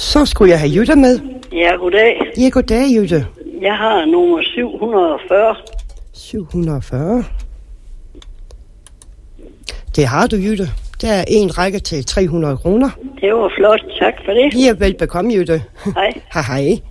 Så skulle jeg have Jytte med. Ja, goddag. Ja, goddag, Jytte. Jeg har nummer 740. 740. Det har du, Jytte. Der er en række til 300 kroner. Det var flot. Tak for det. Ja, velbekomme, Jytte. Hej. Hej.